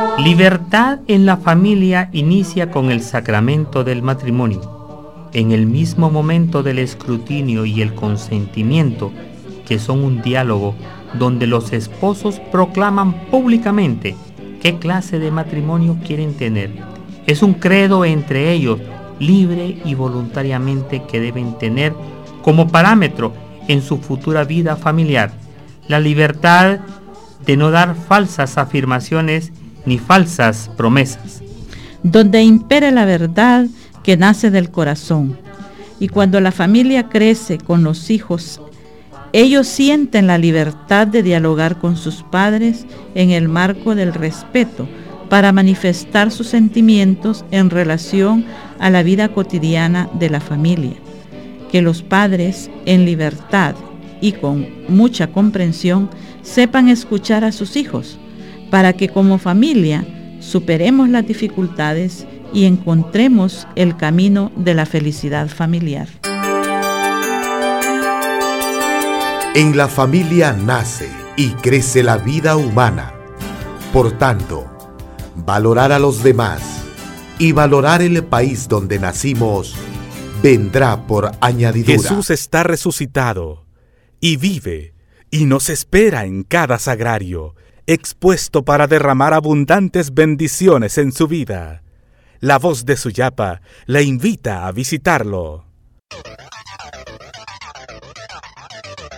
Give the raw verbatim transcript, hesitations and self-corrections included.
Libertad en la familia inicia con el sacramento del matrimonio, en el mismo momento del escrutinio y el consentimiento, que son un diálogo donde los esposos proclaman públicamente qué clase de matrimonio quieren tener. Es un credo entre ellos, libre y voluntariamente, que deben tener como parámetro en su futura vida familiar. La libertad de no dar falsas afirmaciones ni falsas promesas. Donde impere la verdad que nace del corazón. Y cuando la familia crece con los hijos, ellos sienten la libertad de dialogar con sus padres en el marco del respeto para manifestar sus sentimientos en relación a la vida cotidiana de la familia. Que los padres, en libertad y con mucha comprensión, sepan escuchar a sus hijos, para que como familia superemos las dificultades y encontremos el camino de la felicidad familiar. En la familia nace y crece la vida humana. Por tanto, valorar a los demás y valorar el país donde nacimos vendrá por añadidura. Jesús está resucitado y vive y nos espera en cada sagrario, expuesto para derramar abundantes bendiciones en su vida. La voz de Suyapa la invita a visitarlo.